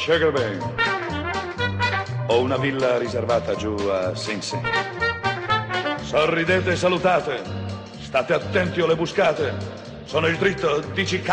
Sugar Bang. Ho una villa riservata giù a Sing Sing. Sorridete e salutate. State attenti o le buscate. Sono il dritto di Chicago.